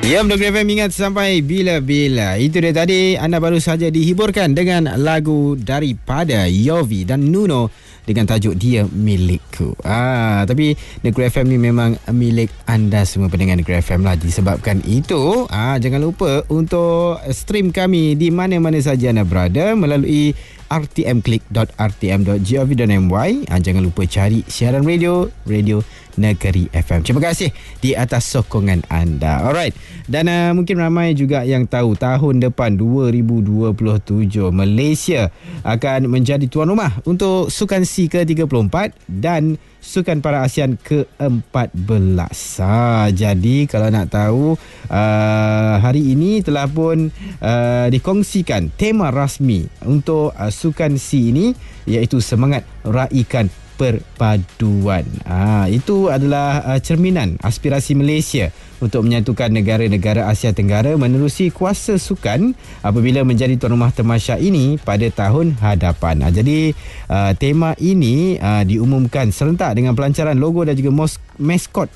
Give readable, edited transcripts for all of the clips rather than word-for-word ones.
Ya, Negeri FM ingat sampai bila-bila. Itu dia tadi, anda baru saja dihiburkan dengan lagu daripada Yovi dan Nuno dengan tajuk Dia Milikku. Tapi Negeri FM ni memang milik anda semua pendengar Negeri FM lah. Disebabkan itu, jangan lupa untuk stream kami di mana-mana saja anda berada melalui rtmclick.rtm.gov.my. Jangan lupa cari siaran Radio Negeri FM. Terima kasih di atas sokongan anda. Alright. Dan mungkin ramai juga yang tahu tahun depan 2027 Malaysia akan menjadi tuan rumah untuk Sukan SEA ke-34 dan Sukan Para ASEAN ke-14. Jadi kalau nak tahu, hari ini telah pun dikongsikan tema rasmi untuk Sukan SEA ini, iaitu semangat raikan perpaduan. Itu adalah cerminan aspirasi Malaysia untuk menyatukan negara-negara Asia Tenggara menerusi kuasa sukan apabila menjadi tuan rumah tamasya ini pada tahun hadapan. Jadi tema ini diumumkan serentak dengan pelancaran logo dan juga maskot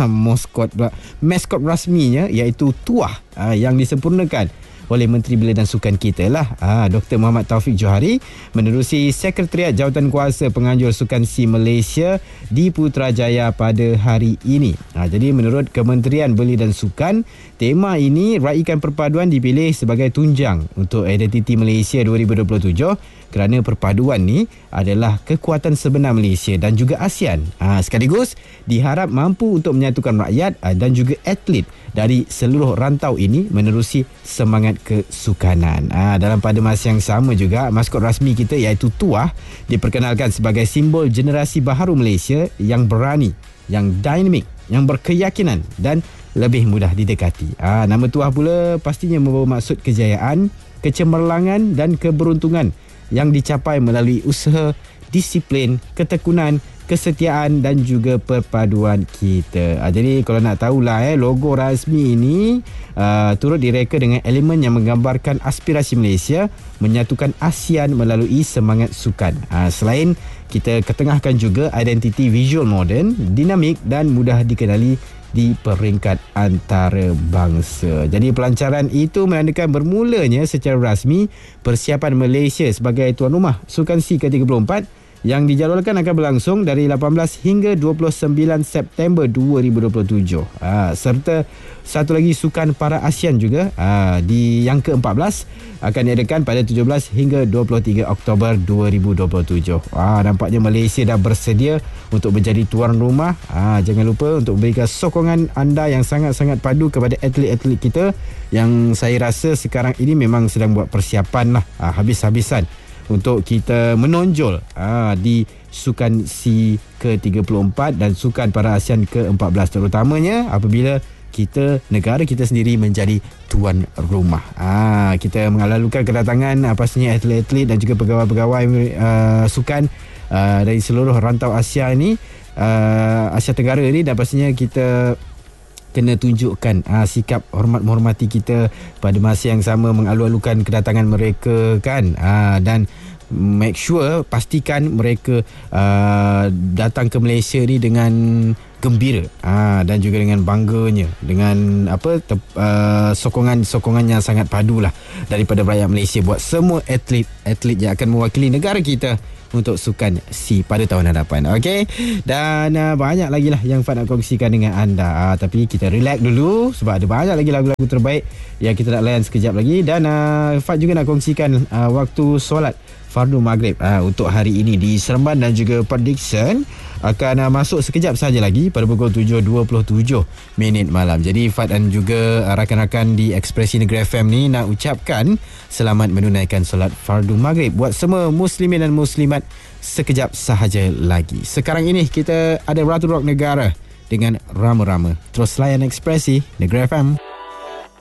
rasminya, iaitu tuah yang disempurnakan oleh Menteri Belia dan Sukan kita lah, Dr. Muhammad Taufik Johari, menerusi Sekretariat Jawatankuasa Penganjur Sukan SEA Malaysia di Putrajaya pada hari ini. Jadi menurut Kementerian Belia dan Sukan, tema ini raikan perpaduan dipilih sebagai tunjang untuk identiti Malaysia 2027 kerana perpaduan ni adalah kekuatan sebenar Malaysia dan juga ASEAN. Sekaligus diharap mampu untuk menyatukan rakyat dan juga atlet dari seluruh rantau ini menerusi semangat kesukanan. Dalam pada masa yang sama juga, maskot rasmi kita iaitu tuah diperkenalkan sebagai simbol generasi baharu Malaysia yang berani, yang dinamik, yang berkeyakinan dan lebih mudah didekati. Nama tuah pula pastinya membawa maksud kejayaan, kecemerlangan dan keberuntungan yang dicapai melalui usaha, disiplin, ketekunan, kesetiaan dan juga perpaduan kita. Jadi kalau nak tahulah, logo rasmi ini turut direka dengan elemen yang menggambarkan aspirasi Malaysia menyatukan ASEAN melalui semangat sukan. Selain kita ketengahkan juga identiti visual moden, dinamik dan mudah dikenali di peringkat antarabangsa. Jadi pelancaran itu menandakan bermulanya secara rasmi persiapan Malaysia sebagai tuan rumah Sukan SEA ke-34 yang dijadualkan akan berlangsung dari 18 hingga 29 September 2027. Serta satu lagi Sukan Para ASEAN juga di yang ke-14 akan diadakan pada 17 hingga 23 Oktober 2027. Nampaknya Malaysia dah bersedia untuk menjadi tuan rumah. Jangan lupa untuk berikan sokongan anda yang sangat-sangat padu kepada atlet-atlet kita yang saya rasa sekarang ini memang sedang buat persiapan lah habis-habisan untuk kita menonjol di Sukan SEA ke-34 dan Sukan Para ASEAN ke-14, terutamanya apabila negara kita sendiri menjadi tuan rumah. Kita mengalu-alukan kedatangan pastinya atlet-atlet dan juga pegawai-pegawai sukan dari seluruh rantau Asia ini, Asia Tenggara ini, dan pastinya kita kena tunjukkan sikap hormat-menghormati kita pada masa yang sama mengalu-alukan kedatangan mereka kan, dan make sure pastikan mereka datang ke Malaysia ni dengan gembira dan juga dengan bangganya, dengan sokongan yang sangat padu lah daripada rakyat Malaysia buat semua atlet yang akan mewakili negara kita untuk Sukan SEA pada tahun hadapan. Okey, dan banyak lagi lah yang Fad nak kongsikan dengan anda, tapi kita relax dulu sebab ada banyak lagi lagu-lagu terbaik yang kita nak layan sekejap lagi. Dan Fad juga nak kongsikan waktu solat Fardu Maghrib untuk hari ini di Seremban dan juga Port Dickson akan masuk sekejap saja lagi pada pukul 7.27 malam. Jadi Fad dan juga rakan-rakan di Ekspresi Negeri FM ni nak ucapkan selamat menunaikan solat Fardu Maghrib buat semua muslimin dan muslimat sekejap sahaja lagi. Sekarang ini kita ada Ratu Rock Negara dengan Rama-Rama. Terus layan Ekspresi Negeri FM.